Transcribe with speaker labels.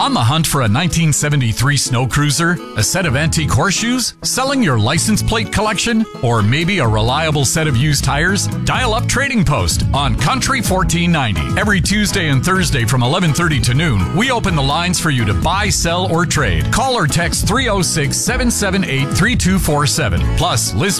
Speaker 1: On the hunt for a 1973 snow cruiser, a set of antique horseshoes, selling your license plate collection, or maybe a reliable set of used tires? Dial up Trading Post on Country 1490. Every Tuesday and Thursday from 11:30 to noon, we open the lines for you to buy, sell, or trade. Call or text 306-778-3247. Plus, list